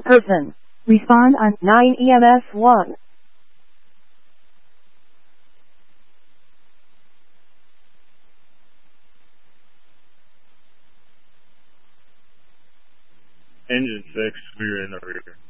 person. Respond on 9 EMS 1. Engine 6, we were in the rear.